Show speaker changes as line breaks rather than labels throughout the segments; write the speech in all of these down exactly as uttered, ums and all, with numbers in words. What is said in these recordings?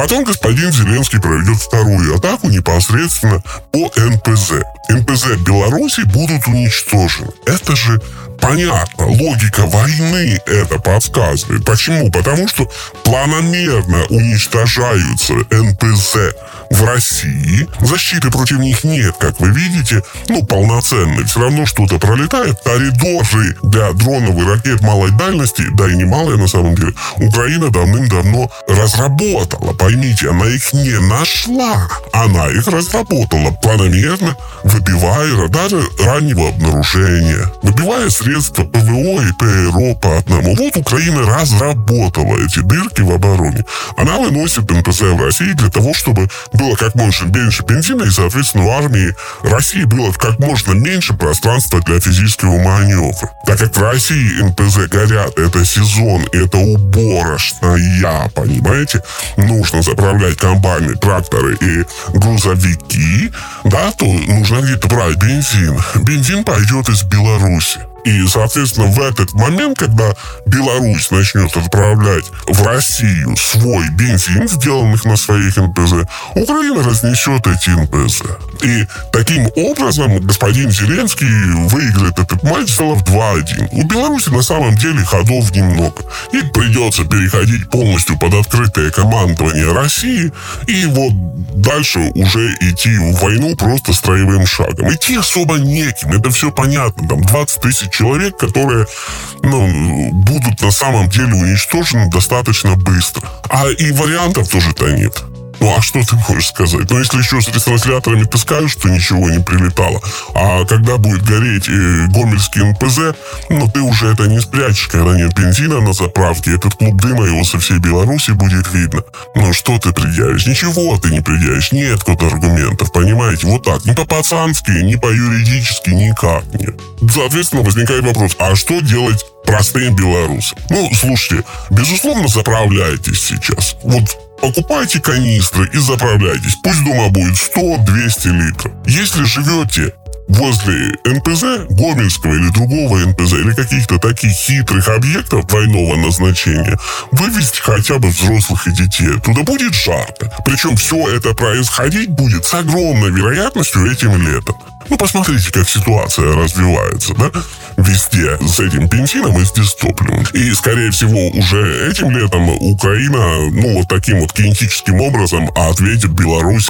Потом господин Зеленский проведет вторую атаку непосредственно по эн пэ зэ. эн пэ зэ Беларуси будут уничтожены. Это же понятно, логика войны это подсказывает. Почему? Потому что планомерно уничтожаются эн пэ зэ в России. Защиты против них нет, как вы видите, ну, полноценной. Все равно что-то пролетает. Коридоры для дронов и ракет малой дальности, да и немалые на самом деле, Украина давным-давно разработала. Поймите, она их не нашла. Она их разработала планомерно, выбивая радары раннего обнаружения, выбивая средства пэ вэ о и пэ эр о по одному. Вот Украина разработала эти дырки в обороне. Она выносит эн пэ зэ в России для того, чтобы было как можно меньше бензина, и, соответственно, у армии России было как можно меньше пространства для физического маневра. Так как в России эн пэ зэ горят, это сезон, это уборочная, понимаете? Нужно заправлять комбайны, тракторы и грузовики, да, то нужно где-то брать бензин. Бензин пойдет из Беларуси. И, соответственно, в этот момент, когда Беларусь начнет отправлять в Россию свой бензин, сделанных на своих эн пэ зэ, Украина разнесет эти эн пэ зэ. И таким образом господин Зеленский выиграет этот матч, сделав два один. У Беларуси на самом деле ходов немного. И придется переходить полностью под открытое командование России и вот дальше уже идти в войну просто строевым шагом. Идти особо неким, это все понятно. Там двадцать тысяч человек, которые, ну, будут на самом деле уничтожены достаточно быстро. А и вариантов тоже-то нет. Ну, а что ты можешь сказать? Ну, если еще с ретрансляторами ты скажешь, что ничего не прилетало, а когда будет гореть э, гомельский эн пэ зэ, ну, ты уже это не спрячешь, когда нет бензина на заправке, этот клуб дыма, его со всей Беларуси будет видно. Ну, что ты предъявишь? Ничего ты не предъявишь, нет тут аргументов, понимаете? Вот так, ни по-пацански, ни по-юридически, никак нет. Соответственно, возникает вопрос, а что делать простым белорусам? Ну, слушайте, безусловно, заправляйтесь сейчас. Вот покупайте канистры и заправляйтесь. Пусть дома будет сто-двести литров. Если живете возле эн пэ зэ, Гомельского или другого эн пэ зэ, или каких-то таких хитрых объектов двойного назначения, вывезти хотя бы взрослых и детей. Туда будет жарко. Причем все это происходить будет с огромной вероятностью этим летом. Ну, посмотрите, как ситуация развивается, да? Везде с этим бензином и с дистопливом. И, скорее всего, уже этим летом Украина, ну, вот таким вот кинетическим образом ответит Беларусь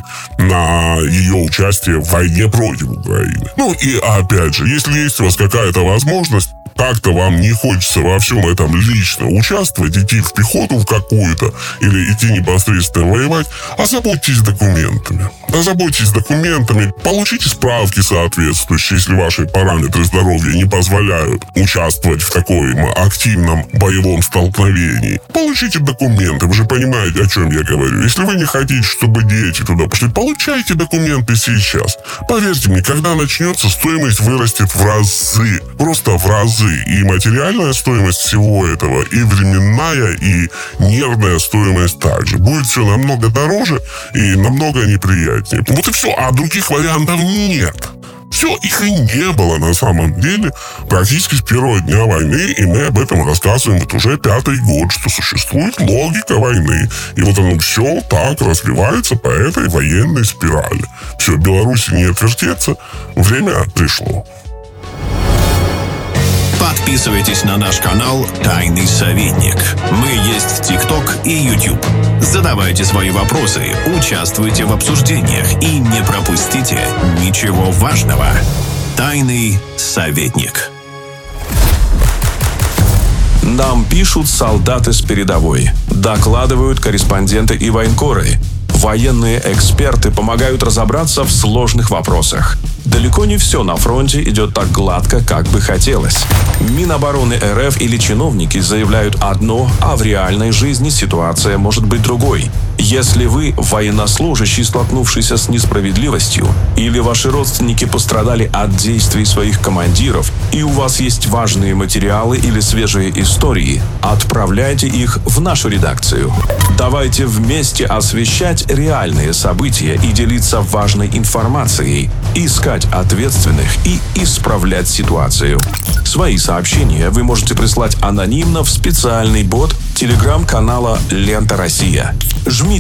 на ее участие в войне против Украины. Ну, и опять же, если есть у вас какая-то возможность, как-то вам не хочется во всем этом лично участвовать, идти в пехоту в какую-то или идти непосредственно воевать, озаботьтесь документами. Озаботьтесь документами, получите справки соответствующие, если ваши параметры здоровья не позволяют участвовать в таком активном боевом столкновении. Получите документы, вы же понимаете, о чем я говорю. Если вы не хотите, чтобы дети туда пошли, получайте документы сейчас. Поверьте мне, когда начнется, стоимость вырастет в разы, просто в разы. И материальная стоимость всего этого, и временная, и нервная стоимость также. Будет все намного дороже и намного неприятнее. Вот и все, а других вариантов нет. Все, их и не было на самом деле практически с первого дня войны, и мы об этом рассказываем вот уже пятый год, что существует логика войны. И вот оно все так развивается по этой военной спирали. Все, Беларуси не отвертеться, время пришло.
Подписывайтесь на наш канал «Тайный советник». Мы есть в ТикТок и Ютуб. Задавайте свои вопросы, участвуйте в обсуждениях и не пропустите ничего важного. «Тайный советник».
Нам пишут солдаты с передовой, докладывают корреспонденты и военкоры. Военные эксперты помогают разобраться в сложных вопросах. Далеко не все на фронте идет так гладко, как бы хотелось. Минобороны эр эф или чиновники заявляют одно, а в реальной жизни ситуация может быть другой. Если вы военнослужащий, столкнувшийся с несправедливостью, или ваши родственники пострадали от действий своих командиров, и у вас есть важные материалы или свежие истории, отправляйте их в нашу редакцию. Давайте вместе освещать реальные события и делиться важной информацией, искать ответственных и исправлять ситуацию. Свои сообщения вы можете прислать анонимно в специальный бот телеграм-канала «Лента Россия». Жмите